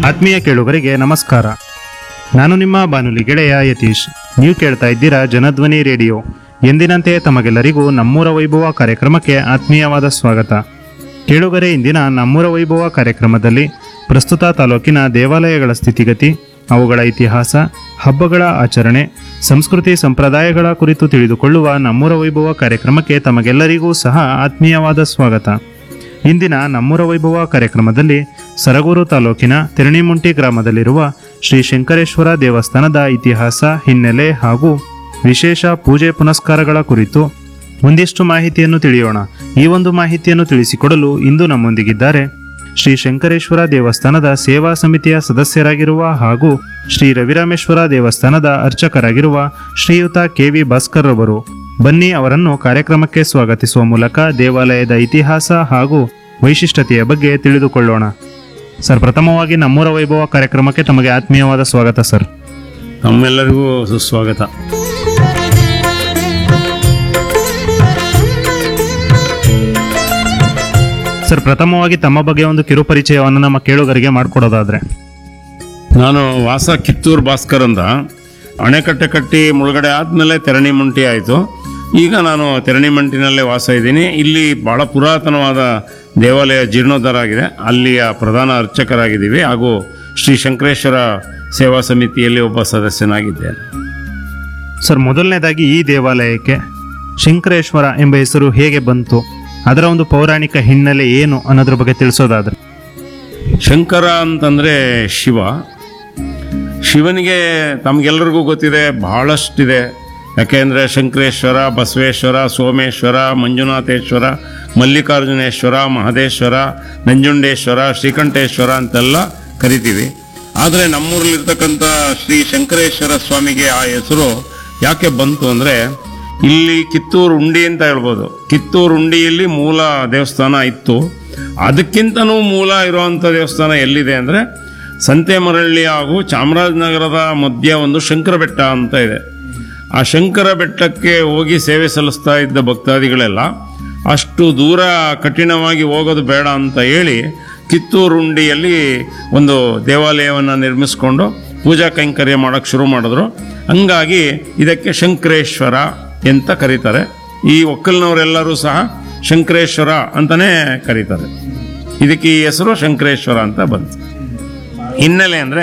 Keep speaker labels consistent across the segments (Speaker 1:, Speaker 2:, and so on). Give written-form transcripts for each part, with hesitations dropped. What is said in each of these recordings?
Speaker 1: ಆತ್ಮೀಯ ಕೇಳುಗರಿಗೆ ನಮಸ್ಕಾರ. ನಾನು ನಿಮ್ಮ ಬಾನುಲಿ ಗೆಳೆಯ ಯತೀಶ್. ನೀವು ಕೇಳ್ತಾ ಇದ್ದೀರಾ ಜನಧ್ವನಿ ರೇಡಿಯೋ. ಎಂದಿನಂತೆ ತಮಗೆಲ್ಲರಿಗೂ ನಮ್ಮೂರ ವೈಭವ ಕಾರ್ಯಕ್ರಮಕ್ಕೆ ಆತ್ಮೀಯವಾದ ಸ್ವಾಗತ. ಕೇಳುಗರೆ, ಇಂದಿನ ನಮ್ಮೂರ ವೈಭವ ಕಾರ್ಯಕ್ರಮದಲ್ಲಿ ಪ್ರಸ್ತುತ ತಾಲೂಕಿನ ದೇವಾಲಯಗಳ ಸ್ಥಿತಿಗತಿ, ಅವುಗಳ ಇತಿಹಾಸ, ಹಬ್ಬಗಳ ಆಚರಣೆ, ಸಂಸ್ಕೃತಿ ಸಂಪ್ರದಾಯಗಳ ಕುರಿತು ತಿಳಿದುಕೊಳ್ಳುವ ನಮ್ಮೂರ ವೈಭವ ಕಾರ್ಯಕ್ರಮಕ್ಕೆ ತಮಗೆಲ್ಲರಿಗೂ ಸಹ ಆತ್ಮೀಯವಾದ ಸ್ವಾಗತ. ಇಂದಿನ ನಮ್ಮೂರ ವೈಭವ ಕಾರ್ಯಕ್ರಮದಲ್ಲಿ ಸರಗೂರು ತಾಲೂಕಿನ ತಿರಣಿಮುಂಟಿ ಗ್ರಾಮದಲ್ಲಿರುವ ಶ್ರೀ ಶಂಕರೇಶ್ವರ ದೇವಸ್ಥಾನದ ಇತಿಹಾಸ, ಹಿನ್ನೆಲೆ ಹಾಗೂ ವಿಶೇಷ ಪೂಜೆ ಪುನಸ್ಕಾರಗಳ ಕುರಿತು ಒಂದಿಷ್ಟು ಮಾಹಿತಿಯನ್ನು ತಿಳಿಯೋಣ. ಈ ಒಂದು ಮಾಹಿತಿಯನ್ನು ತಿಳಿಸಿಕೊಡಲು ಇಂದು ನಮ್ಮೊಂದಿಗಿದ್ದಾರೆ ಶ್ರೀ ಶಂಕರೇಶ್ವರ ದೇವಸ್ಥಾನದ ಸೇವಾ ಸಮಿತಿಯ ಸದಸ್ಯರಾಗಿರುವ ಹಾಗೂ ಶ್ರೀ ರವಿರಾಮೇಶ್ವರ ದೇವಸ್ಥಾನದ ಅರ್ಚಕರಾಗಿರುವ ಶ್ರೀಯುತ ಕೆ.ವಿ. ಭಾಸ್ಕರ್ ರವರು. ಬನ್ನಿ ಅವರನ್ನು ಕಾರ್ಯಕ್ರಮಕ್ಕೆ ಸ್ವಾಗತಿಸುವ ಮೂಲಕ ದೇವಾಲಯದ ಇತಿಹಾಸ ಹಾಗೂ ವೈಶಿಷ್ಟ್ಯತೆಯ ಬಗ್ಗೆ ತಿಳಿದುಕೊಳ್ಳೋಣ. ಸರ್, ಪ್ರಥಮವಾಗಿ ನಮ್ಮೂರ ವೈಭವ ಕಾರ್ಯಕ್ರಮಕ್ಕೆ ತಮಗೆ ಆತ್ಮೀಯವಾದ ಸ್ವಾಗತ ಸರ್.
Speaker 2: ನಮ್ಮೆಲ್ಲರಿಗೂ ಸುಸ್ವಾಗತ.
Speaker 1: ಸರ್, ಪ್ರಥಮವಾಗಿ ತಮ್ಮ ಬಗ್ಗೆ ಒಂದು ಕಿರುಪರಿಚಯವನ್ನು ನಮ್ಮ ಕೇಳುಗರಿಗೆ ಮಾಡಿಕೊಡೋದಾದ್ರೆ.
Speaker 2: ನಾನು ವಾಸ ಕಿತ್ತೂರು ಭಾಸ್ಕರ್ ಅಂತ. ಅಣೆಕಟ್ಟೆ ಕಟ್ಟಿ ಮುಳುಗಡೆ ಆದಮೇಲೆ ತೆರಣಿಮುಂಟಿ ಆಯಿತು. ಈಗ ನಾನು ತೆರಣಿಮಂಟಿನಲ್ಲೇ ವಾಸ ಇದ್ದೀನಿ. ಇಲ್ಲಿ ಭಾಳ ಪುರಾತನವಾದ ದೇವಾಲಯ ಜೀರ್ಣೋದ್ಧಾರ ಆಗಿದೆ. ಅಲ್ಲಿಯ ಪ್ರಧಾನ ಅರ್ಚಕರಾಗಿದ್ದೀವಿ ಹಾಗೂ ಶ್ರೀ ಶಂಕರೇಶ್ವರ ಸೇವಾ ಸಮಿತಿಯಲ್ಲಿ ಒಬ್ಬ ಸದಸ್ಯನಾಗಿದ್ದೇನೆ.
Speaker 1: ಸರ್, ಮೊದಲನೇದಾಗಿ ಈ ದೇವಾಲಯಕ್ಕೆ ಶಂಕರೇಶ್ವರ ಎಂಬ ಹೆಸರು ಹೇಗೆ ಬಂತು, ಅದರ ಒಂದು ಪೌರಾಣಿಕ ಹಿನ್ನೆಲೆ ಏನು ಅನ್ನೋದ್ರ ಬಗ್ಗೆ ತಿಳಿಸೋದಾದ್ರೆ.
Speaker 2: ಶಂಕರ ಅಂತಂದರೆ ಶಿವ. ಶಿವನಿಗೆ ತಮಗೆಲ್ಲರಿಗೂ ಗೊತ್ತಿದೆ, ಬಹಳಷ್ಟಿದೆ. ಯಾಕೆಂದರೆ ಶಂಕರೇಶ್ವರ, ಬಸವೇಶ್ವರ, ಸೋಮೇಶ್ವರ, ಮಂಜುನಾಥೇಶ್ವರ, ಮಲ್ಲಿಕಾರ್ಜುನೇಶ್ವರ, ಮಹದೇಶ್ವರ, ನಂಜುಂಡೇಶ್ವರ, ಶ್ರೀಕಂಠೇಶ್ವರ ಅಂತೆಲ್ಲ ಕರಿತೀವಿ. ಆದರೆ ನಮ್ಮೂರಲ್ಲಿರ್ತಕ್ಕಂಥ ಶ್ರೀ ಶಂಕರೇಶ್ವರ ಸ್ವಾಮಿಗೆ ಆ ಹೆಸರು ಯಾಕೆ ಬಂತು ಅಂದರೆ, ಇಲ್ಲಿ ಕಿತ್ತೂರು ಉಂಡಿ ಅಂತ ಹೇಳ್ಬೋದು. ಕಿತ್ತೂರು ಉಂಡಿಯಲ್ಲಿ ಮೂಲ ದೇವಸ್ಥಾನ ಇತ್ತು. ಅದಕ್ಕಿಂತನೂ ಮೂಲ ಇರುವಂಥ ದೇವಸ್ಥಾನ ಎಲ್ಲಿದೆ ಅಂದರೆ ಸಂತೆಮರಳ್ಳಿ ಹಾಗೂ ಚಾಮರಾಜನಗರದ ಮಧ್ಯೆ ಒಂದು ಶಂಕರ ಬೆಟ್ಟ ಅಂತ ಇದೆ. ಆ ಶಂಕರ ಬೆಟ್ಟಕ್ಕೆ ಹೋಗಿ ಸೇವೆ ಸಲ್ಲಿಸ್ತಾ ಇದ್ದ ಭಕ್ತಾದಿಗಳೆಲ್ಲ ಅಷ್ಟು ದೂರ ಕಠಿಣವಾಗಿ ಹೋಗೋದು ಬೇಡ ಅಂತ ಹೇಳಿ ಕಿತ್ತೂರು ಉಂಡಿಯಲ್ಲಿ ಒಂದು ದೇವಾಲಯವನ್ನು ನಿರ್ಮಿಸ್ಕೊಂಡು ಪೂಜಾ ಕೈಂಕರ್ಯ ಮಾಡೋಕ್ಕೆ ಶುರು ಮಾಡಿದ್ರು. ಹಂಗಾಗಿ ಇದಕ್ಕೆ ಶಂಕರೇಶ್ವರ ಅಂತ ಕರೀತಾರೆ. ಈ ಒಕ್ಕಲ್ನವರೆಲ್ಲರೂ ಸಹ ಶಂಕರೇಶ್ವರ ಅಂತಲೇ ಕರೀತಾರೆ. ಇದಕ್ಕೆ ಈ ಹೆಸರು ಶಂಕರೇಶ್ವರ ಅಂತ ಬಂತು. ಹಿನ್ನೆಲೆ ಅಂದರೆ,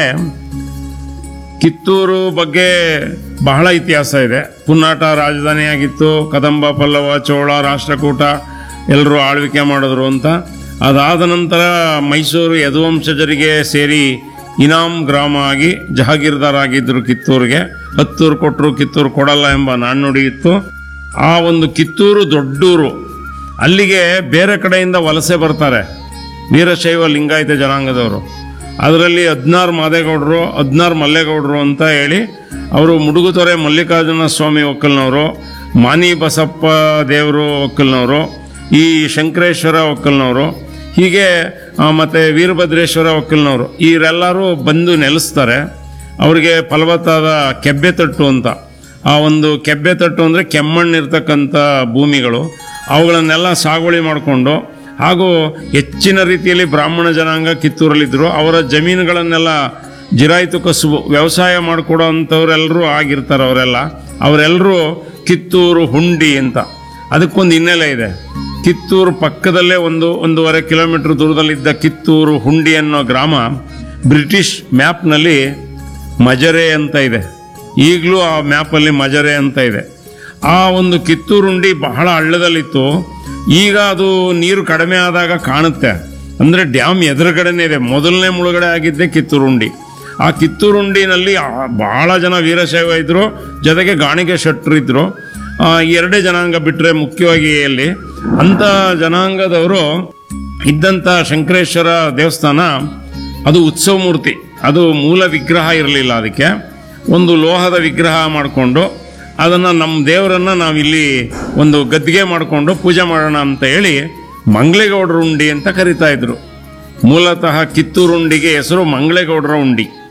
Speaker 2: ಕಿತ್ತೂರು ಬಗ್ಗೆ ಬಹಳ ಇತಿಹಾಸ ಇದೆ. ಪುನ್ನಾಟ ರಾಜಧಾನಿಯಾಗಿತ್ತು. ಕದಂಬ, ಪಲ್ಲವ, ಚೋಳ, ರಾಷ್ಟ್ರಕೂಟ ಎಲ್ಲರೂ ಆಳ್ವಿಕೆ ಮಾಡಿದ್ರು ಅಂತ. ಅದಾದ ನಂತರ ಮೈಸೂರು ಯದುವಂಶಜರಿಗೆ ಸೇರಿ ಇನಾಮ್ ಗ್ರಾಮ ಆಗಿ ಜಹಾಗೀರ್ದಾರ್ ಆಗಿದ್ದರು ಕಿತ್ತೂರಿಗೆ. ಹತ್ತೂರು ಕೊಟ್ಟರು, ಕಿತ್ತೂರು ಕೊಡಲ್ಲ ಎಂಬ ನಾಣ್ಣುಡಿ ಇತ್ತು. ಆ ಒಂದು ಕಿತ್ತೂರು ದೊಡ್ಡೂರು. ಅಲ್ಲಿಗೆ ಬೇರೆ ಕಡೆಯಿಂದ ವಲಸೆ ಬರ್ತಾರೆ ವೀರಶೈವ ಲಿಂಗಾಯತ ಜನಾಂಗದವರು. ಅದರಲ್ಲಿ 16 ಮಾದೇಗೌಡರು, 16 ಮಲ್ಲೇಗೌಡರು ಅಂತ ಹೇಳಿ ಅವರು ಮುಡುಗುತೊರೆ ಮಲ್ಲಿಕಾರ್ಜುನ ಸ್ವಾಮಿ ಒಕ್ಕಲ್ನವರು, ಮಾನಿ ಬಸಪ್ಪ ದೇವರು ಒಕ್ಕಲ್ನವರು, ಈ ಶಂಕರೇಶ್ವರ ಒಕ್ಕಲ್ನವರು, ಹೀಗೆ ಮತ್ತು ವೀರಭದ್ರೇಶ್ವರ ಒಕ್ಕಲ್ನವರು ಇವರೆಲ್ಲರೂ ಬಂದು ನೆಲೆಸ್ತಾರೆ. ಅವರಿಗೆ ಫಲವತ್ತಾದ ಕೆಬ್ಬೆತಟ್ಟು ಅಂತ, ಆ ಒಂದು ಕೆಬ್ಬೆತಟ್ಟು ಅಂದರೆ ಕೆಮ್ಮಣ್ಣಿರ್ತಕ್ಕಂಥ ಭೂಮಿಗಳು, ಅವುಗಳನ್ನೆಲ್ಲ ಸಾಗುವಳಿ ಮಾಡಿಕೊಂಡು ಹಾಗೂ ಹೆಚ್ಚಿನ ರೀತಿಯಲ್ಲಿ ಬ್ರಾಹ್ಮಣ ಜನಾಂಗ ಕಿತ್ತೂರಲ್ಲಿದ್ದರು. ಅವರ ಜಮೀನುಗಳನ್ನೆಲ್ಲ ಜಿರಾಯಿತು ಕಸುಬು ವ್ಯವಸಾಯ ಮಾಡಿಕೊಡೋ ಅಂಥವರೆಲ್ಲರೂ ಆಗಿರ್ತಾರೆ. ಅವರೆಲ್ಲರೂ ಕಿತ್ತೂರು ಹುಂಡಿ ಅಂತ. ಅದಕ್ಕೊಂದು ಹಿನ್ನೆಲೆ ಇದೆ. ಕಿತ್ತೂರು ಪಕ್ಕದಲ್ಲೇ 1.5 ಕಿಲೋಮೀಟರ್ ದೂರದಲ್ಲಿದ್ದ ಕಿತ್ತೂರು ಹುಂಡಿ ಅನ್ನೋ ಗ್ರಾಮ ಬ್ರಿಟಿಷ್ ಮ್ಯಾಪ್ನಲ್ಲಿ ಮಜರೆ ಅಂತ ಇದೆ. ಈಗಲೂ ಆ ಮ್ಯಾಪಲ್ಲಿ ಮಜರೆ ಅಂತ ಇದೆ. ಆ ಒಂದು ಕಿತ್ತೂರು ಹುಂಡಿ ಬಹಳ ಹಳ್ಳದಲ್ಲಿತ್ತು. ಈಗ ಅದು ನೀರು ಕಡಿಮೆ ಆದಾಗ ಕಾಣುತ್ತೆ. ಅಂದರೆ ಡ್ಯಾಮ್ ಎದುರುಗಡೆನೇ ಇದೆ. ಮೊದಲನೇ ಮುಳುಗಡೆ ಆಗಿದ್ದೆ ಕಿತ್ತೂರು ಹುಂಡಿ. ಆ ಕಿತ್ತೂರು ಹುಂಡಿನಲ್ಲಿ ಬಹಳ ಜನ ವೀರಶೈವ ಇದ್ದರು, ಜೊತೆಗೆ ಗಾಣಿಗೆ ಶೆಟ್ಟರು ಇದ್ದರು. ಎರಡೇ ಜನಾಂಗ ಬಿಟ್ಟರೆ ಮುಖ್ಯವಾಗಿ ಅಲ್ಲಿ ಅಂಥ ಜನಾಂಗದವರು ಇದ್ದಂಥ ಶಂಕರೇಶ್ವರ ದೇವಸ್ಥಾನ ಅದು ಉತ್ಸವ ಮೂರ್ತಿ. ಅದು ಮೂಲ ವಿಗ್ರಹ ಇರಲಿಲ್ಲ. ಅದಕ್ಕೆ ಒಂದು ಲೋಹದ ವಿಗ್ರಹ ಮಾಡಿಕೊಂಡು ಅದನ್ನು ನಮ್ಮ ದೇವರನ್ನು ನಾವಿಲ್ಲಿ ಒಂದು ಗದ್ದಿಗೆ ಮಾಡಿಕೊಂಡು ಪೂಜೆ ಮಾಡೋಣ ಅಂತ ಹೇಳಿ ಮಂಗಳೇಗೌಡರ ಉಂಡಿ ಅಂತ ಕರಿತಾ ಇದ್ರು. ಮೂಲತಃ ಕಿತ್ತೂರು ಉಂಡಿಗೆ ಹೆಸರು ಮಂಗಳೇಗೌಡರ ಉಂಡಿ.